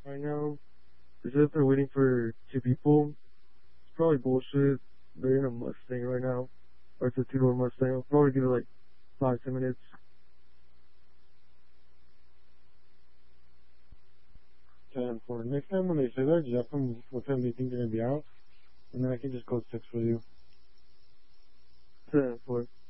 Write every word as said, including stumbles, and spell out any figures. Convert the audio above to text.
right now. It's just they're waiting for two people. It's probably bullshit. They're in a Mustang right now. Or it's a two-door Mustang. I'll probably give it like five, ten minutes. ten four. Next time when they say that, just ask them what time they think they're gonna be out. And then I can just go text for you. ten four.